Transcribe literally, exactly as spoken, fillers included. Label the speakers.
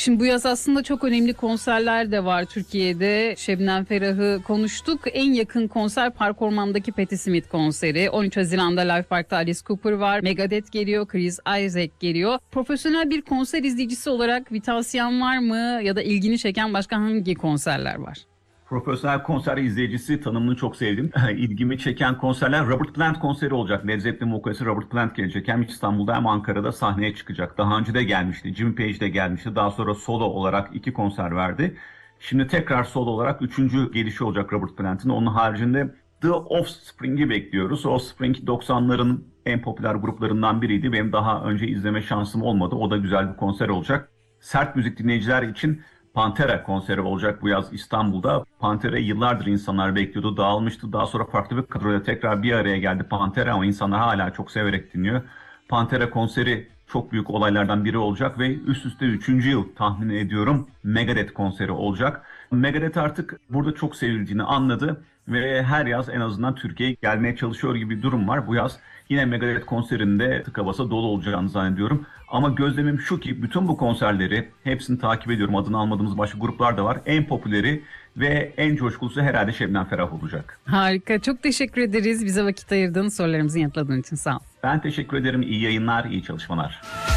Speaker 1: Şimdi bu yaz aslında çok önemli konserler de var Türkiye'de. Şebnem Ferah'ı konuştuk. En yakın konser Park Orman'daki Patti Smith konseri. on üç Haziran'da Life Park'ta Alice Cooper var. Megadeth geliyor, Chris Isaak geliyor. Profesyonel bir konser izleyicisi olarak bir tavsiyen var mı? Ya da ilgini çeken başka hangi konserler var?
Speaker 2: Profesyonel konser izleyicisi tanımını çok sevdim. İlgimi çeken konserler Robert Plant konseri olacak. Led Zeppelin vokalisti Robert Plant gelecek. Hem İstanbul'da hem Ankara'da sahneye çıkacak. Daha önce de gelmişti. Jimmy Page de gelmişti. Daha sonra solo olarak iki konser verdi. Şimdi tekrar solo olarak üçüncü gelişi olacak Robert Plant'ın. Onun haricinde The Offspring'i bekliyoruz. Offspring doksanların en popüler gruplarından biriydi. Benim daha önce izleme şansım olmadı. O da güzel bir konser olacak. Sert müzik dinleyiciler için Pantera konseri olacak bu yaz İstanbul'da. Pantera yıllardır insanlar bekliyordu, dağılmıştı. Daha sonra farklı bir kadroyla tekrar bir araya geldi Pantera ama insanlar hala çok severek dinliyor. Pantera konseri çok büyük olaylardan biri olacak ve üst üste üçüncü yıl tahmin ediyorum Megadeth konseri olacak. Megadeth artık burada çok sevildiğini anladı ve her yaz en azından Türkiye'ye gelmeye çalışıyor gibi bir durum var. Bu yaz yine Megadeth konserinde tıka basa dolu olacağını zannediyorum. Ama gözlemim şu ki bütün bu konserleri hepsini takip ediyorum. Adını almadığımız başka gruplar da var. En popüleri ve en coşkulusu herhalde Şebnem Ferah olacak.
Speaker 1: Harika. Çok teşekkür ederiz. Bize vakit ayırdığın, sorularımızı yanıtladığın için sağ ol.
Speaker 2: Ben teşekkür ederim. İyi yayınlar, iyi çalışmalar.